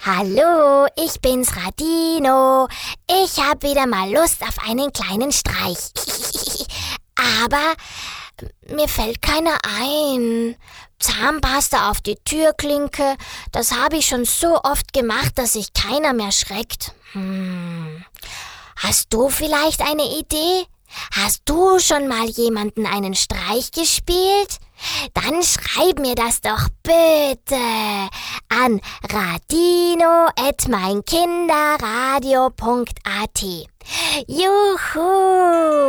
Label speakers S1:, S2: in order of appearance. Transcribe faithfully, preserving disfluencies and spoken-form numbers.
S1: Hallo, ich bin's Radino. Ich hab wieder mal Lust auf einen kleinen Streich. Aber mir fällt keiner ein. Zahnpasta auf die Türklinke, das habe ich schon so oft gemacht, dass sich keiner mehr schreckt. Hm. Hast du vielleicht eine Idee? Hast du schon mal jemanden einen Streich gespielt? Dann schreib mir das doch bitte an radino at meinkinderradio punkt at. Juhu!